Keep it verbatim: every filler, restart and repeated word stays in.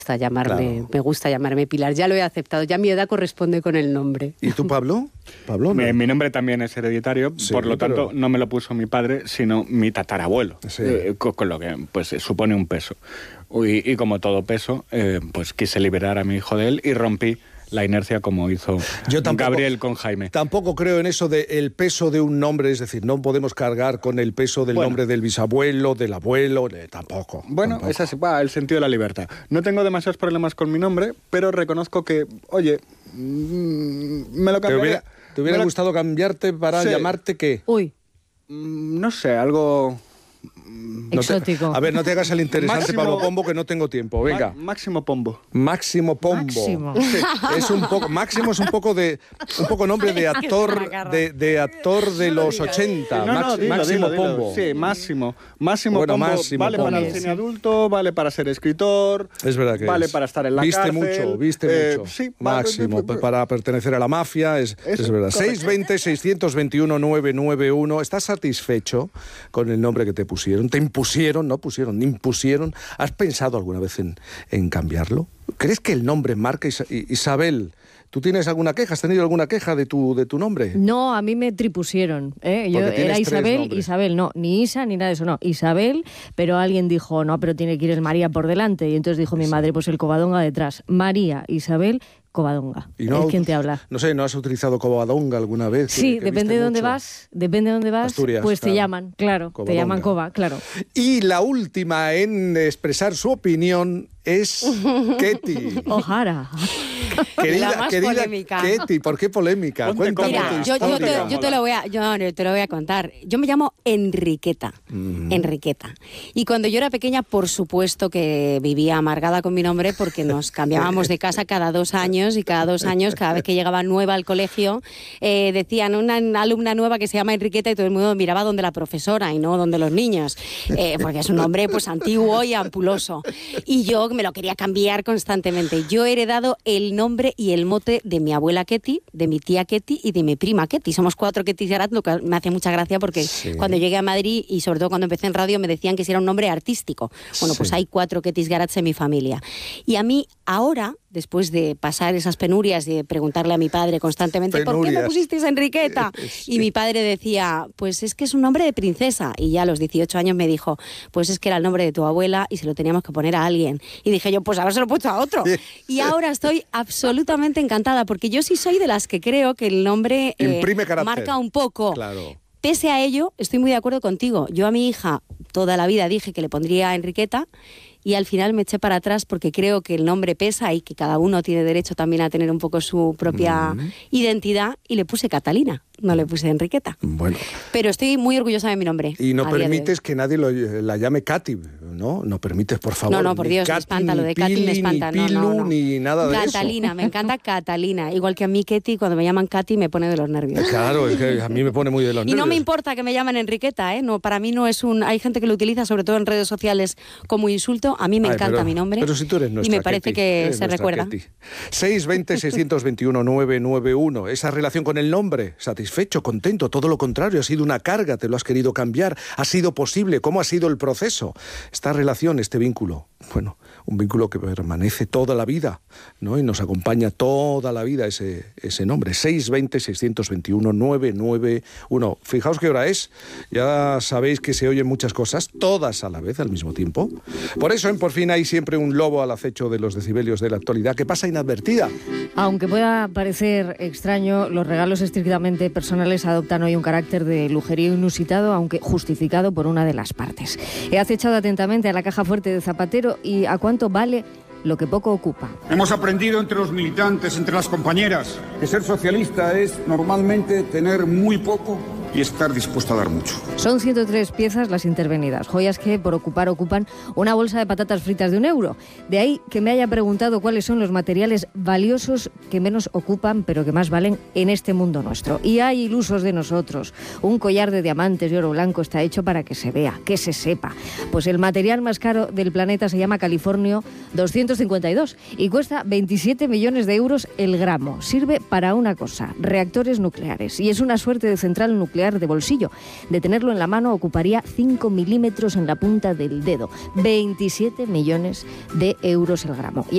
gusta llamarme, Claro. me gusta llamarme Pilar, ya lo he aceptado, ya mi edad corresponde con el nombre. ¿Y tú, Pablo? Pablo, Mi, ¿no? mi nombre también es hereditario, Sí, por lo tanto pero- no me lo puso mi padre, sino mi tatarabuelo, Sí. eh, con, con lo que pues supone un peso. Y, y como todo peso, eh, pues quise liberar a mi hijo de él y rompí la inercia como hizo Yo tampoco- Gabriel con Jaime. Tampoco creo en eso del peso de un nombre, es decir, no podemos cargar con el peso del Bueno. nombre del bisabuelo, del abuelo, de- tampoco. Bueno, tampoco. es así, va, el sentido de la libertad. No tengo demasiados problemas con mi nombre, pero reconozco que, oye, mm, me lo ¿Te cambiaría. hubiera, te hubiera me lo- gustado cambiarte para Sí. llamarte qué? Uy, Mm, No sé, algo... No te- exótico. a ver, no te hagas el interesante, Máximo- Pablo Pombo, que no tengo tiempo. Venga. Ma- Máximo Pombo. Máximo Pombo. Máximo. Es un poco, Máximo es un poco de un poco nombre de actor de, de actor de los ochenta. No, no, Max- dilo, Máximo dilo, dilo. Pombo. Sí, Máximo. Máximo Bueno, Pombo Máximo vale Pombo. para el cine adulto, vale para ser escritor, Es verdad que vale es. para estar en la viste cárcel. mucho, viste eh, mucho. Sí, vale, Máximo, pues, para pertenecer a la mafia, es, Eso, es verdad. correcto. seis veinte, seiscientos veintiuno, novecientos noventa y uno. ¿Estás satisfecho con el nombre que te pusieron? ¿Te impusieron? No pusieron, impusieron. ¿Has pensado alguna vez en, en cambiarlo? ¿Crees que el nombre marca? Isa- Isabel, ¿tú tienes alguna queja? ¿Has tenido alguna queja de tu, de tu nombre? No, a mí me tripusieron. ¿eh? Yo Porque tienes era tres Isabel, nombres. Isabel, no, ni Isa ni nada de eso, no. Isabel, pero alguien dijo, no, pero tiene que ir el María por delante. Y entonces dijo mi madre, pues el Covadonga detrás. María, Isabel, Covadonga. Y no- es quien te habla. No sé, ¿no has utilizado Covadonga alguna vez? Que- Sí, que depende viste de dónde mucho. vas, depende de dónde vas, Asturias, pues te claro. llaman, claro, te Covadonga. llaman Cova, claro. Y la última en expresar su opinión es Ketty. Ojara. Querida, La más querida polémica. Ketty, ¿por qué polémica? Ponte Cuéntame cómoda. tu Mira, yo, yo historia. te, yo te lo voy a, yo, no, te lo voy a contar. Yo me llamo Enriqueta, Enriqueta. Y cuando yo era pequeña, por supuesto que vivía amargada con mi nombre porque nos cambiábamos de casa cada dos años y cada dos años, cada vez que llegaba nueva al colegio, eh, decían una alumna nueva que se llama Enriqueta y todo el mundo miraba donde la profesora y no donde los niños, eh, porque es un nombre pues antiguo y ampuloso. Y yo me lo quería cambiar constantemente. Yo he heredado el nombre y el mote de mi abuela Ketty, de mi tía Ketty y de mi prima Ketty. Somos cuatro Kettys Garat, lo que me hace mucha gracia porque Sí. cuando llegué a Madrid y sobre todo cuando empecé en radio me decían que si era un nombre artístico. Bueno, pues Sí. hay cuatro Kettys Garat en mi familia. Y a mí ahora, después de pasar esas penurias de preguntarle a mi padre constantemente ¿por qué me Penurias. pusisteis Enriqueta? Sí. Y mi padre decía, pues es que es un nombre de princesa. Y ya a los dieciocho años me dijo, pues es que era el nombre de tu abuela y se lo teníamos que poner a alguien. Y dije yo, pues ahora se lo he puesto a otro. Y ahora estoy absolutamente encantada porque yo sí soy de las que creo que el nombre eh, Imprime carácter. marca un poco. Claro. Pese a ello, estoy muy de acuerdo contigo. Yo a mi hija toda la vida dije que le pondría Enriqueta y al final me eché para atrás porque creo que el nombre pesa y que cada uno tiene derecho también a tener un poco su propia Mm. identidad y le puse Catalina, no le puse Enriqueta. Bueno, Pero estoy muy orgullosa de mi nombre. y no a día de hoy. permites que nadie lo- la llame Katy, ¿no? No permites, por favor. No, no, por ni Dios, me Katy, espanta, lo ni de Katy me Pili, espanta. Ni No, Pilu, no, no. ni nada de Catalina, eso. me encanta Catalina. Igual que a mí, Ketty, cuando me llaman Katy me pone de los nervios. Claro, es que a mí me pone muy de los Y nervios. no me importa que me llamen Enriqueta, ¿eh? No, para mí no es un... Hay gente que lo utiliza, sobre todo en redes sociales, como insulto. A mí me Ay, encanta pero- mi nombre. Pero si tú eres nuestra y me parece Ketty, que eres se nuestra recuerda. Ketty. seis veinte, seiscientos veintiuno, novecientos noventa y uno. Esa relación con el nombre, satisfecho, contento, todo lo contrario, ha sido una carga, te lo has querido cambiar, ha sido posible, ¿cómo ha sido el proceso? Esta relación, este vínculo, bueno, un vínculo que permanece toda la vida, ¿no? Y nos acompaña toda la vida ese, ese nombre. seis veinte, seiscientos veintiuno, novecientos noventa y uno. Fijaos qué hora es, ya sabéis que se oyen muchas cosas, todas a la vez, al mismo tiempo. Por eso en Por Fin hay siempre un lobo al acecho de los decibelios de la actualidad que pasa inadvertida. Aunque pueda parecer extraño, los regalos estrictamente personales adoptan hoy un carácter de lujerío inusitado, aunque justificado por una de las partes. He acechado atentamente a la caja fuerte de Zapatero y a cuánto vale lo que poco ocupa. Hemos aprendido entre los militantes, entre las compañeras, que ser socialista es normalmente tener muy poco y estar dispuesto a dar mucho. Son ciento tres piezas las intervenidas, joyas que por ocupar ocupan una bolsa de patatas fritas de un euro. De ahí que me haya preguntado cuáles son los materiales valiosos que menos ocupan pero que más valen en este mundo nuestro. Y hay ilusos de nosotros. Un collar de diamantes y oro blanco está hecho para que se vea, que se sepa. Pues el material más caro del planeta se llama Californio doscientos cincuenta y dos y cuesta veintisiete millones de euros el gramo. Sirve para una cosa, reactores nucleares. Y es una suerte de central nuclear de bolsillo. De tenerlo en la mano ocuparía cinco milímetros en la punta del dedo. veintisiete millones de euros el gramo. Y